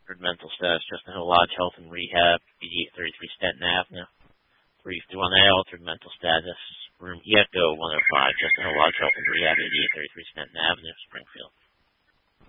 For mental status, Justin Hill Lodge Health and Rehab, 8833 Stanton Avenue. 351A, altered mental status, room Echo 105, Justin Hill Lodge Health and Rehab, 8833 Stanton Avenue, Springfield.